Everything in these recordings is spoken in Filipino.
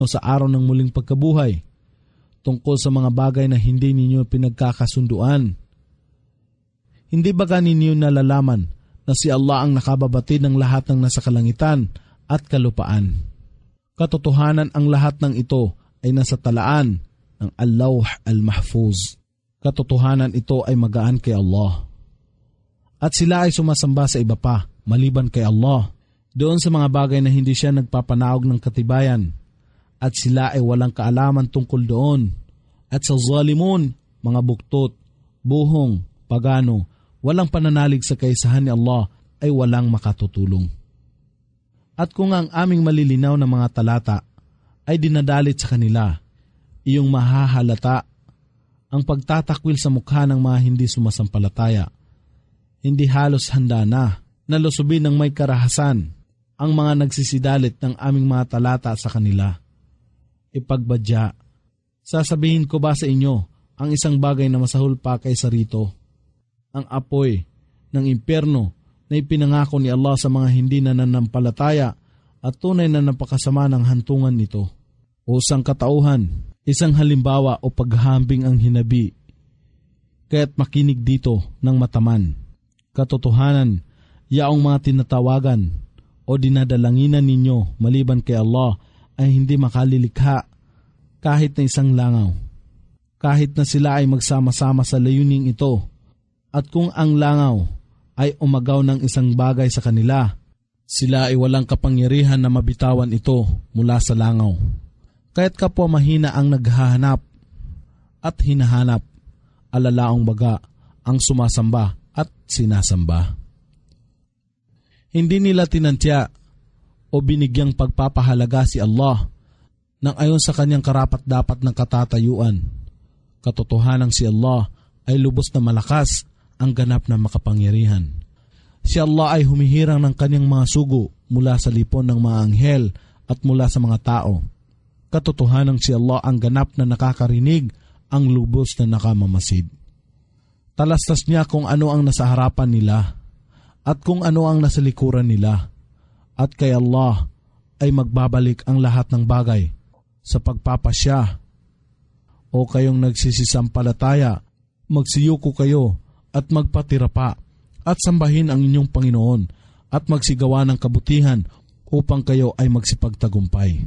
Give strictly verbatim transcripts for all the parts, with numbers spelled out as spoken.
o sa araw ng muling pagkabuhay, tungkol sa mga bagay na hindi ninyo pinagkakasunduan. Hindi ba ninyo nalalaman na si Allah ang nakababatid ng lahat ng nasa kalangitan at kalupaan? Katotohanan ang lahat ng ito ay nasa talaan ng Al-Lawh Al-Mahfuz. Katotohanan ito ay magaan kay Allah. At sila ay sumasamba sa iba pa, maliban kay Allah, doon sa mga bagay na hindi siya nagpapanaog ng katibayan. At sila ay walang kaalaman tungkol doon. At sa zalimun, mga buktot, buhong, pagano, walang pananalig sa kaisahan ni Allah ay walang makatutulong. At kung ang aming malilinaw na mga talata ay dinadalit sa kanila, iyong mahahalata ang pagtatakwil sa mukha ng mga hindi sumasampalataya. Hindi halos handa na nalusubin ng may karahasan ang mga nagsisidalit ng aming mga talata sa kanila. Ipagbadya, sasabihin ko ba sa inyo ang isang bagay na masahol pa kaysa rito? Ang apoy ng impyerno na ipinangako ni Allah sa mga hindi nananampalataya at tunay na napakasama ng hantungan nito. O sangkatauhan, isang halimbawa o paghahambing ang hinabi. Kaya't makinig dito ng mataman. Katotohanan, yaong mga tinatawagan o dinadalanginan ninyo maliban kay Allah ay hindi makalilikha kahit na isang langaw. Kahit na sila ay magsama-sama sa layuning ito. At kung ang langaw ay umagaw ng isang bagay sa kanila, sila ay walang kapangyarihan na mabitawan ito mula sa langaw. Kaya't kapwa mahina ang naghahanap at hinahanap, alalaong baga ang sumasamba at sinasamba. Hindi nila tinantya o binigyang pagpapahalaga si Allah nang ayon sa kanyang karapat-dapat ng katatayuan. Katotohanang si Allah ay lubos na malakas ang ganap na makapangyarihan. Si Allah ay humihirang ng kanyang mga sugo mula sa lipon ng mga anghel at mula sa mga tao. Katotohanang si Allah ang ganap na nakakarinig, ang lubos na nakamamasid. Talastas niya kung ano ang nasa harapan nila at kung ano ang nasa likuran nila. At kay Allah ay magbabalik ang lahat ng bagay sa pagpapasya. O kayong nagsisisampalataya, magsiyuko kayo at magpatira pa at sambahin ang inyong Panginoon at magsigawa ng kabutihan upang kayo ay magsipagtagumpay.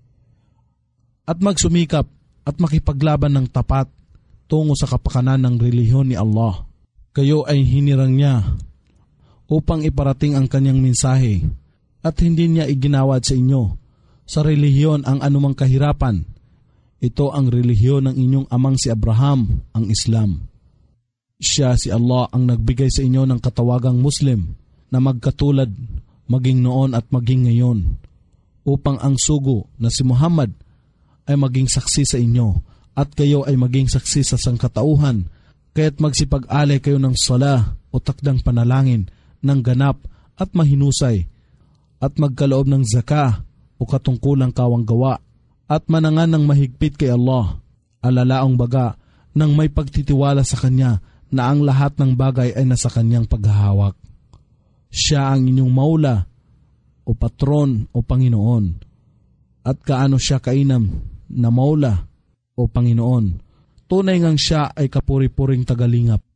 At magsumikap at makipaglaban ng tapat tungo sa kapakanan ng relihiyon ni Allah. Kayo ay hinirang niya upang iparating ang kanyang mensahe at hindi niya iginawad sa inyo sa relihiyon ang anumang kahirapan. Ito ang relihiyon ng inyong amang si Abraham, ang Islam. Siya si Allah ang nagbigay sa inyo ng katawagang Muslim na magkatulad maging noon at maging ngayon, upang ang sugo na si Muhammad ay maging saksi sa inyo at kayo ay maging saksi sa sangkatauhan. Kaya't magsipag-alay kayo ng sala o takdang panalangin ng ganap at mahinusay at magkaloob ng zaka o katungkulang kawang gawa at manangan ng mahigpit kay Allah, alalaong baga nang may pagtitiwala sa Kanya na ang lahat ng bagay ay nasa Kanyang paghahawak. Siya ang inyong maula o patron o Panginoon. At kaano siya kainam na maula o Panginoon, tunay ngang siya ay kapuri-puring tagalingap.